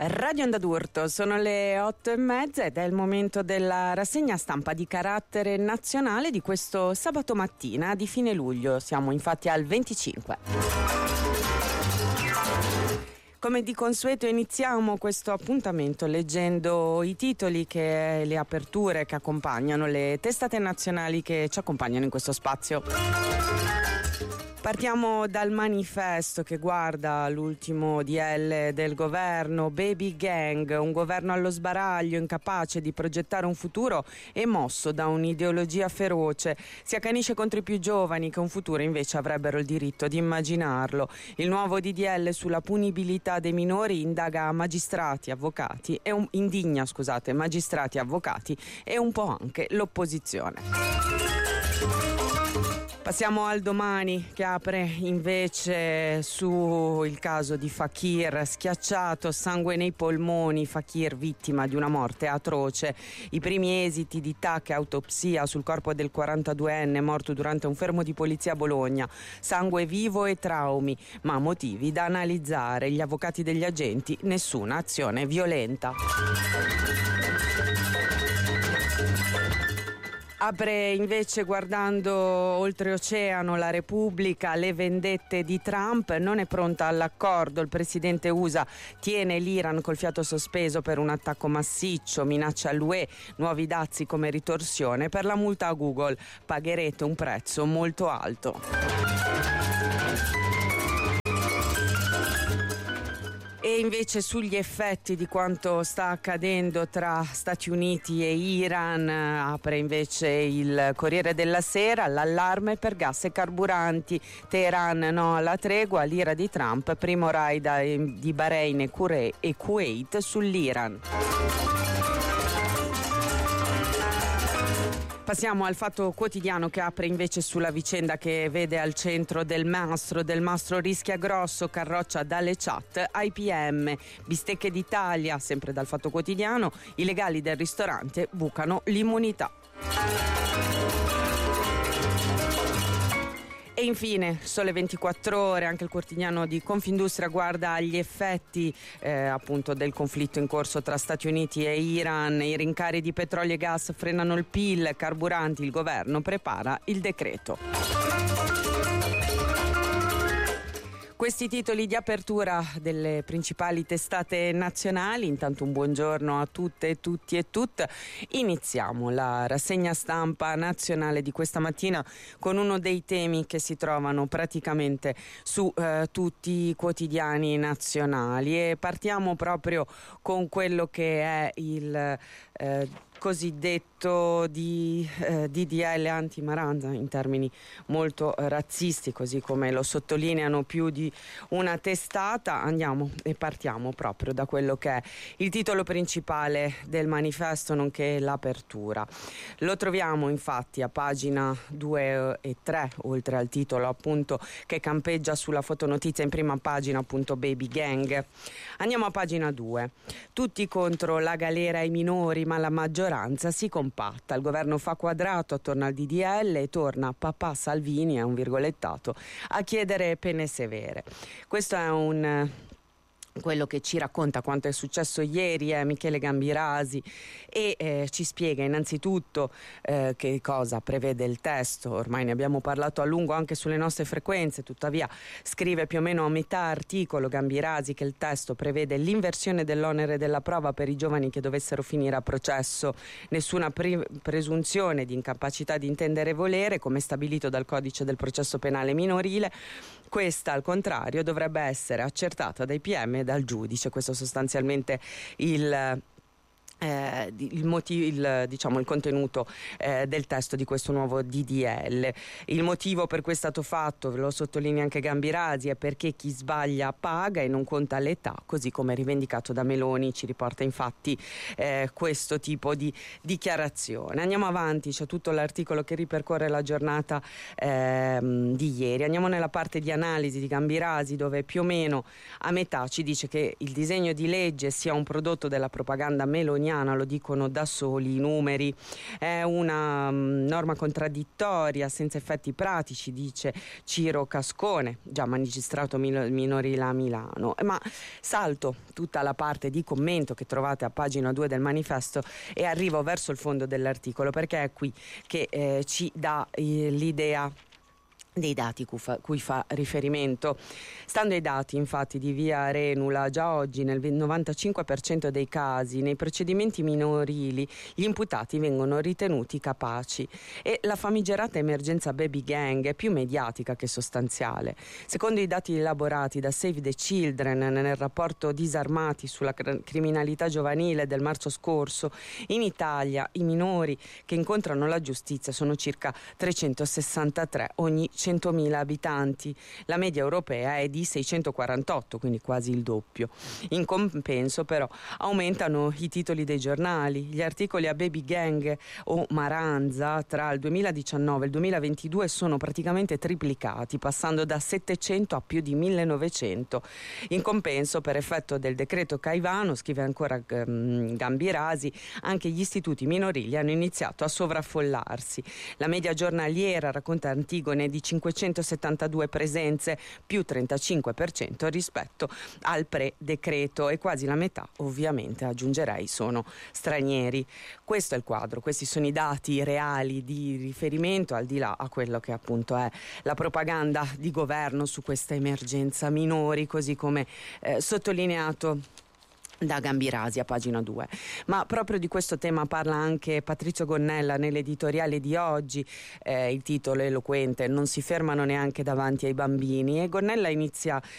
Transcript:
Radio Onda d'Urto, sono le 8:30 ed è il momento della rassegna stampa di carattere nazionale di questo sabato mattina di fine luglio. Siamo infatti al 25. Come di consueto iniziamo questo appuntamento leggendo i titoli, le aperture che accompagnano le testate nazionali che ci accompagnano in questo spazio. Partiamo dal manifesto che guarda l'ultimo DL del governo, Baby Gang, un governo allo sbaraglio, incapace di progettare un futuro e mosso da un'ideologia feroce. Si accanisce contro i più giovani che un futuro invece avrebbero il diritto di immaginarlo. Il nuovo DDL sulla punibilità dei minori indigna magistrati, avvocati e un po' anche l'opposizione. Passiamo al Domani che apre invece sul caso di Fakir, schiacciato, sangue nei polmoni, Fakir vittima di una morte atroce. I primi esiti di TAC e autopsia sul corpo del 42enne morto durante un fermo di polizia a Bologna. Sangue vivo e traumi, ma motivi da analizzare. Gli avvocati degli agenti, nessuna azione violenta. Apre invece guardando oltreoceano La Repubblica, le vendette di Trump, non è pronta all'accordo, il presidente USA tiene l'Iran col fiato sospeso per un attacco massiccio, minaccia all'UE nuovi dazi come ritorsione per la multa a Google, pagherete un prezzo molto alto. E invece sugli effetti di quanto sta accadendo tra Stati Uniti e Iran apre invece il Corriere della Sera, l'allarme per gas e carburanti, Teheran no alla tregua, l'ira di Trump, primo raid di Bahrain e Kuwait sull'Iran. Passiamo al Fatto Quotidiano che apre invece sulla vicenda che vede al centro del mastro rischia grosso, carroccia dalle chat ai PM, bistecche d'Italia, sempre dal Fatto Quotidiano, i legali del ristorante bucano l'immunità. E infine, Sole 24 Ore, anche il quotidiano di Confindustria guarda agli effetti appunto del conflitto in corso tra Stati Uniti e Iran, i rincari di petrolio e gas frenano il PIL, carburanti, il governo prepara il decreto. Questi titoli di apertura delle principali testate nazionali. Intanto un buongiorno a tutte, tutti e tutte. Iniziamo la rassegna stampa nazionale di questa mattina con uno dei temi che si trovano praticamente su tutti i quotidiani nazionali e partiamo proprio con quello che è il cosiddetto DDL anti-Maranza in termini molto razzisti, così come lo sottolineano più di una testata. Andiamo e partiamo proprio da quello che è il titolo principale del manifesto nonché l'apertura. Lo troviamo infatti a pagina 2 e 3, oltre al titolo appunto che campeggia sulla fotonotizia in prima pagina, appunto Baby Gang. Andiamo a pagina 2. Tutti contro la galera ai minori, ma la maggioranza si compatta. Il governo fa quadrato attorno al DDL e torna papà Salvini, è un virgolettato, a chiedere pene severe. Questo è quello che ci racconta quanto è successo ieri Michele Gambirasi e ci spiega innanzitutto che cosa prevede il testo. Ormai ne abbiamo parlato a lungo anche sulle nostre frequenze, tuttavia scrive più o meno a metà articolo Gambirasi che il testo prevede l'inversione dell'onere della prova per i giovani che dovessero finire a processo, nessuna presunzione di incapacità di intendere e volere come stabilito dal codice del processo penale minorile. Questa, al contrario, dovrebbe essere accertata dai PM e dal giudice. Questo sostanzialmente il contenuto del testo di questo nuovo DDL. Il motivo per cui è stato fatto, lo sottolinea anche Gambirasi, è perché chi sbaglia paga e non conta l'età, così come rivendicato da Meloni. Ci riporta infatti questo tipo di dichiarazione. Andiamo avanti, c'è tutto l'articolo che ripercorre la giornata di ieri. Andiamo nella parte di analisi di Gambirasi, dove più o meno a metà ci dice che il disegno di legge sia un prodotto della propaganda meloniana draconiana, lo dicono da soli i numeri. È una norma contraddittoria, senza effetti pratici, dice Ciro Cascone, già magistrato minorile a Milano. Ma salto tutta la parte di commento che trovate a pagina 2 del manifesto e arrivo verso il fondo dell'articolo, perché è qui che ci dà l'idea dei dati cui fa riferimento. Stando ai dati infatti di Via Renula, già oggi nel 95% dei casi nei procedimenti minorili gli imputati vengono ritenuti capaci e la famigerata emergenza baby gang è più mediatica che sostanziale. Secondo i dati elaborati da Save the Children nel rapporto Disarmati sulla criminalità giovanile del marzo scorso, in Italia i minori che incontrano la giustizia sono circa 363 ogni 100.000 abitanti. La media europea è di 648, quindi quasi il doppio. In compenso però aumentano i titoli dei giornali. Gli articoli a baby gang o maranza tra il 2019 e il 2022 sono praticamente triplicati, passando da 700 a più di 1900. In compenso, per effetto del decreto Caivano, scrive ancora Gambirasi, anche gli istituti minorili hanno iniziato a sovraffollarsi. La media giornaliera, racconta Antigone, di 572 presenze, più 35% rispetto al pre-decreto, e quasi la metà, ovviamente aggiungerei, sono stranieri. Questo è il quadro, questi sono i dati reali di riferimento, al di là a quello che appunto è la propaganda di governo su questa emergenza minori, così come sottolineato da Gambirasi a pagina 2. Ma proprio di questo tema parla anche Patrizio Gonnella nell'editoriale di oggi. Il titolo è eloquente: non si fermano neanche davanti ai bambini, e Gonnella inizia